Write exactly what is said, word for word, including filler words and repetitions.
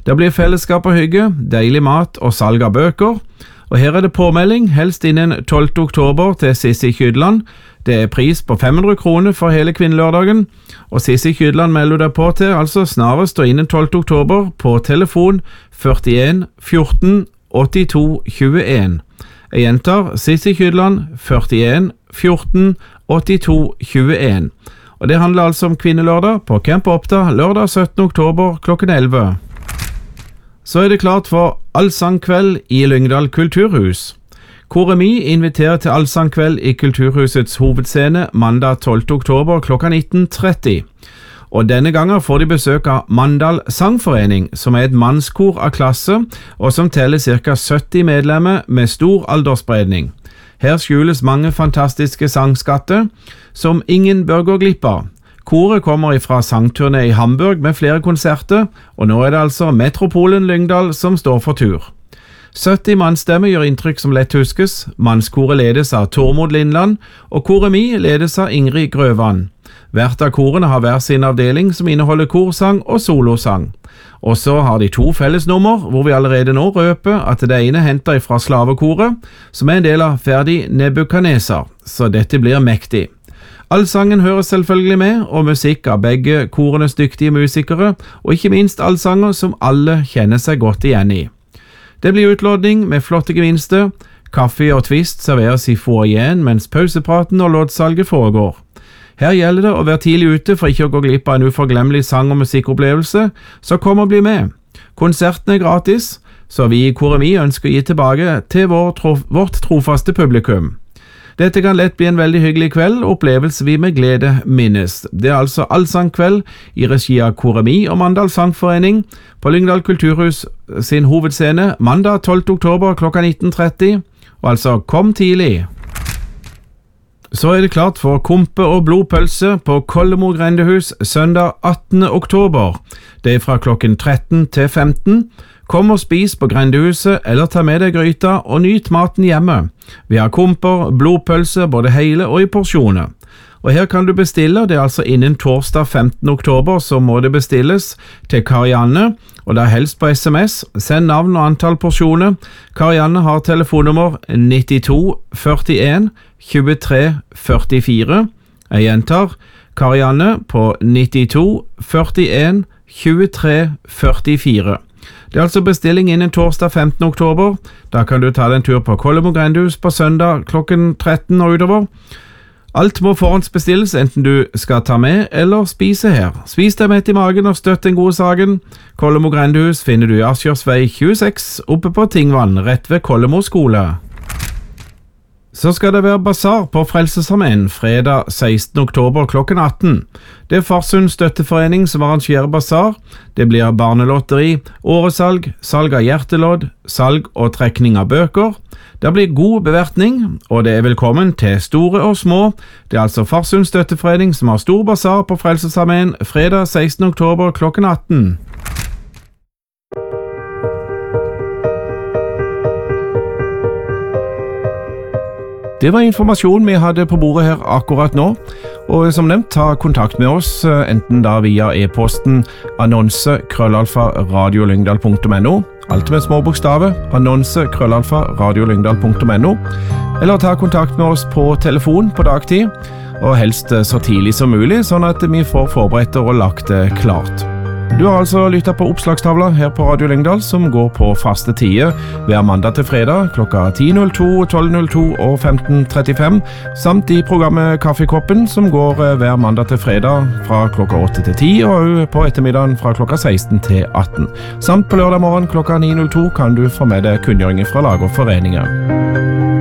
Det blir fellesskap og hygge, deilig mat og salg av bøker. Og her er det påmelding, helst innen tolvte oktober til Sissi Kydland. Det er pris på fem hundre kroner for hele kvinnelørdagen, og Sissi Kydland melder deg på til, altså snarest og innen tolvte oktober, på telefon førtien fjorten åttito tjueen. Jeg gjentar, Sissi Kydland, førtien fjorten åttito tjueen. Og det handler altså om kvinnelørdag på Camp Oppda, lørdag syttende oktober klokken elleve. Så er det klart for Allsangkveld i Lyngdal kulturhus. Koremi inviterer til Allsangkveld i Kulturhusets hovedscene mandag tolvte oktober klokka nitten tretti. Og denne gangen får de besøk av Mandal Sangforening, som er et mannskor av klasse, og som teller ca. sytti medlemmer med stor aldersspredning. Her skjules mange fantastiske sangskatter, som ingen bør gå glipp av. Koret kommer fra sangturné i Hamburg med flere konserter, og nå er det altså Metropolen Lyngdal som står for tur. sytti mannstemmer gjør inntrykk som lett huskes. Mannskoret ledes av Tormod Lindland, og Koremi ledes av Ingrid Grøvan. Hvert av korene har hver sin avdeling som inneholder korsang og solosang. Og så har de to fellesnummer, hvor vi allerede nå røper at det ene henter fra slavekoret, som er en del av Ferdi Nebuchadnezzar, så dette blir mektig. Allsangen høres selvfølgelig med, og musikk av begge korenes dyktige musikere, og ikke minst allsanger som alle kjenner seg godt igjen i. Det blir utlodning med flotte gevinster. Kaffe og twist serveres i foajeen mens pausepraten og loddsalget foregår. Her gjelder det å være tidlig ute for ikke å gå glipp av en uforglemmelig sang- og musikkopplevelse, så kom og bli med. Konserten er gratis, så vi i Koremi ønsker å gi tilbake til vår trof- vårt trofaste publikum. Dette kan lett bli en veldig hyggelig kveld, opplevelse vi med glede minnes. Det er altså Allsangkveld i regi av Koremi og Mandal Sangforening på Lyngdal kulturhus sin hovedscene mandag tolvte oktober klokka nitten tretti, og altså kom tidlig. Så er det klart for kompe og blodpølse på Kollemo grendehus søndag attende oktober. Det er fra klokken tretten til femten. Kom og spis på grendehuset, eller ta med deg gryta og nyt maten hjemme. Vi har komper, blodpølse, både hele og i porsjoner. Og her kan du bestille, det er altså innen torsdag femtende oktober, så må det bestilles til Karianne, og det er helst på sms. Send navn og antall porsjoner. Karianne har telefonnummer nittito førtien tjuetre førtifire. Jeg gjentar, Karianne på nittito førtien tjuetre førtifire. Det er altså bestilling innen torsdag femtende oktober. Da kan du ta deg en tur på Kollemo grendehus på søndag klokken tretten og utover. Alt må forhåndsbestilles, enten du skal ta med eller spise her. Spis deg mett i magen og støtt den gode saken. Kollemo grendehus finner du i Asjørsvei tjueseks oppe på Tingvann, rett ved Kollemo skole. Så skal det være basar på Frelsesarmeen fredag sekstende oktober klokken atten. Det er Farsund støtteforening som arrangerer basar. Det blir barnelotteri, åresalg, salg av hjertelodd, salg og trekning av bøker. Det blir god bevertning, og det er velkommen til store og små. Det er altså Farsund støtteforening som har stor basar på Frelsesarmeen fredag sekstende oktober klokken atten. Det var informasjon vi hadde på bordet her akkurat nå, og som nevnt, ta kontakt med oss, enten da via e-posten annonse krøllalfa radiolyngdal punktum no, alt med små bokstaver, annonse krøllalfa radiolyngdal punktum no, eller ta kontakt med oss på telefon på dagtid, og helst så tidlig som mulig, sånn at vi får forberedt og lagt det klart. Du har altså lyttet på oppslagstavla her på Radio Lyngdal, som går på faste tider hver mandag til fredag klokka ti null to, tolv null to og femten trettifem, samt i programmet Kaffekoppen, som går hver mandag til fredag fra klokka åtte til ti, og på ettermiddagen fra klokka seksten til atten. Samt på lørdag morgen klokka ni null to kan du få med deg kunngjøringer fra lag og foreninger.